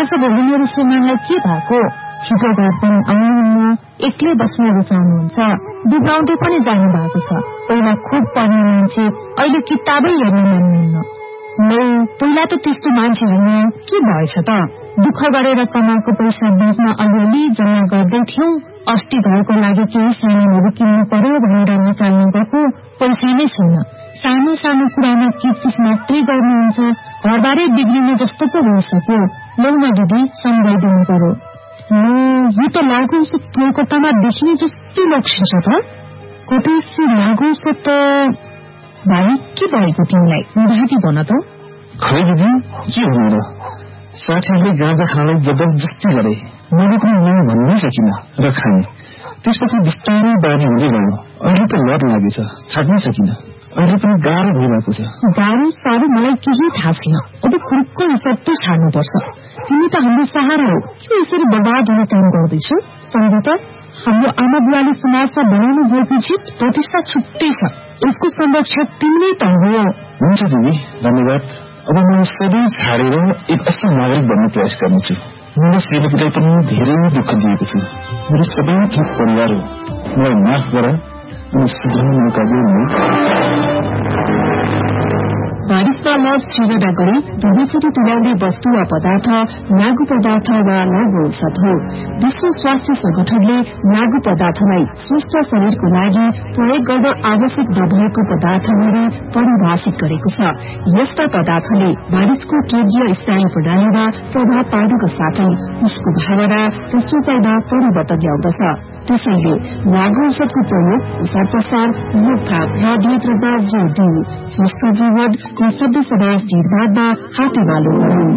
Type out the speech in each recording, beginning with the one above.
आज भोलि मेरो श्रीमानलाई के भएको? छिटो घर पनि आउनुहुन्न, एक्लै बस्न रुचाउनुहुन्छ, बिग्राउँदै पनि जानु भएको छ। पहिला खुब पढ्ने मान्छे अहिले किताबै हेर्न मान्नुहुन्न। पहिला त त्यस्तो मान्छे हुनु के भएछ त? दुःख गरेर कमाएको पैसा ब्याङ्कमा अलिअलि जम्मा गर्दै थियौं। अस्ति घरको लागि केही सामानहरू किन्नु पर्यो भनेर निकाल्नु गएको पैसा नै छैन। सानो सानो कुरामा किचकिच मात्रै गर्नुहुन्छ। घरबारै बिग्रिने जस्तो पो भइसक्यो। लौन दिदी, सम्झाइदिनु पर्यो। यो त लागु कलकत्तामा देखिने जस्तो लक्षण छ त। कतै लागु त भाइ के भएको तिमीलाई? उदाहरण भन त। खै दिदी, के भन्नु र? साथीहरूले गाँजा खानलाई जबरजस्ती गरे। मैले पनि नै भन्नै सकिन र खाएँ। त्यसपछि बिस्तारै बानी हुँदै गयो। अहिले त लत लागेछ, छाड्नै सकिन। अहिले पनि गाह्रो भइरहेको छ। गाह्रो साह्रो मलाई केही थाहा छैन। अब खुर्क सबै छाड्नुपर्छ। तिमी त हाम्रो सहारा हो। के यसरी बर्बाद हुने काम गर्दैछौ? सम्झ त, हाम्रो आमा बुवाले समाजमा बनाउनु भएको जित प्रतिष्ठा छुट्टै छ। यसको संरक्षक तिमी नै त हो। हुन्छ दिदी, धन्यवाद। अब म सधैँ छाडेर एक असल नागरिक बन्ने प्रयास गर्नेछु। मैले श्रीमतीलाई पनि धेरै दुःख दिएको छु। मेरो सबै थोक परिवार हो। मलाई माफ गर अनि सुधार्ने मौका दिनु। बारिशमा लज सृजना गरी दुवैचोटि तुल्याउने वस्तु वा पदार्थ लागु पदार्थ वा लागु औषध हो। विश्व स्वास्थ्य संगठनले लागु पदार्थलाई स्वस्थ शरीरको लागि प्रयोग गर्न आवश्यक नभएको पदार्थहरू परिभाषित गरेको छ। यस्ता पदार्थले मानिसको केन्द्रीय स्नायु प्रणालीमा प्रभाव पार्नुका साथै उसको भावना र सोचाइमा परिवर्तन ल्याउँदछ। त्यसैले लागु औषधको प्रयोग, प्रसार प्रसार, रोकथाम र नियन्त्रणमा जोड़ दिनु स्वस्थ जीवन सभ्य समाज निर्माणमा हातेमालो गर्नु।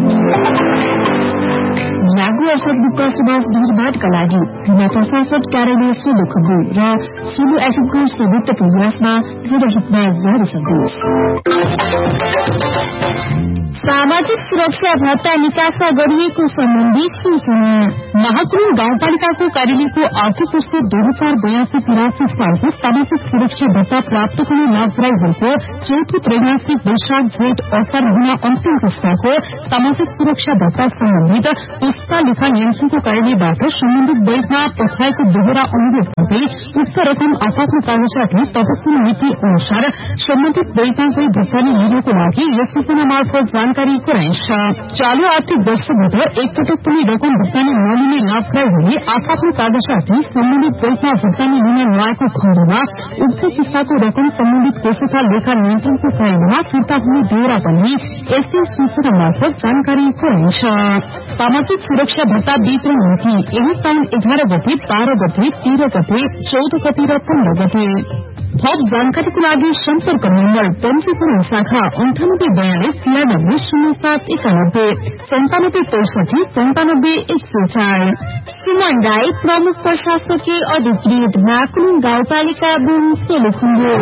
लागु औषध मुक्त समाज निर्माणका लागि जिल्ला प्रशासन कार्यालय सोलु खगु र सोलु एफएमको संयुक्त प्रयासमा जनहितमा जारी सन्देश। सामाजिक सुरक्षा भत्ता निकासा गरिएको सम्बन्धी सूचना। महाकुरुङ गाउँपालिकाको कार्यालयको आर्थिक वर्ष 2082-83 सालको सामाजिक सुरक्षा भत्ता प्राप्त हुने लाभदायी भएको चौथो त्रैमासिक वैशाख जेठ असार महिना अन्तिम पुस्ताको सामाजिक सुरक्षा भत्ता सम्बन्धित पुस्ता लेखा नियन्त्रणको कार्यालयबाट सम्बन्धित बैंकमा पठाएको दोहोरा अनुरोध गर्दै उक्त रकम आफ्नो कागजातले तत्काल नीति अनुसार सम्बन्धित बैंकमा गई भुक्तानी लिनको लागि यस सूचना मार्फत जानकारी गराइन्छ। चालू आर्थिक वर्षभित्र एकपटक पनि रकम भुक्तानी नलिने लाभदायी हुने आफ्नो कागजातले सम्बन्धित बैंकमा भुक्तानी लिन नआएको खण्डमा उक्त पुस्ताको रकम सम्बन्धित कोषका लेखा नियन्त्रणको कार्यालयमा फिर्ता हुने बेहोरा पनि यसै सूचना मार्फत जानकारी गराइन्छ। सामाजिक सुरक्षा भत्ता वितरण मिति यही साउन 11 गते, 12 गते, 13 गते, 14 गते र 15 गते। थप जानकारीको लागि सम्पर्क नम्बर पञ्जीकरण शाखा 9892979165 सुमन राई, प्रमुख प्रशासकीय अधिकृत, महाकुरुङ गाउँपालिका सोलुखुम्बु।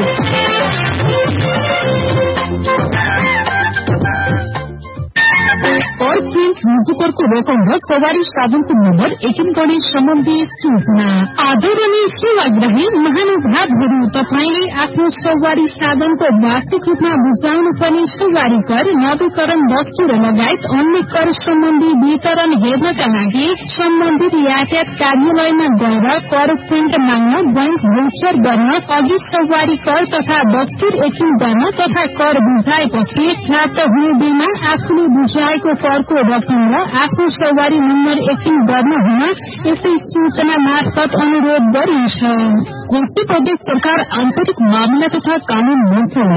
कर प्रिन्ट मुजुकरको रकम र सवारी साधनको नम्बर एकिन गर्ने सम्बन्धी सूचना। आदरणीय सेवाग्राही महानुभावहरू, तपाईले आफ्नो सवारी साधनको वार्षिक रूपमा बुझाउनु पर्ने सवारी कर, नवीकरण वस्तु र लगायत अन्य कर सम्बन्धी वितरण हेर्नका लागि सम्बन्धित यातायात कार्यालयमा गएर कर प्रिन्ट माग्न, बैंक भोचर गर्न, अघि सवारी कर तथा दस्तुर एकिन गर्न तथा कर बुझाएपछि प्राप्त हुने बेमा आफूले बुझाएको करको रकम र आफ्नो सवारी नम्बर एकिन गर्न हुन यस्तै सूचना मार्फत अनुरोध गरिन्छ। कोशी प्रदेश सरकार आन्तरिक मामिला तथा कानून मन्त्रालय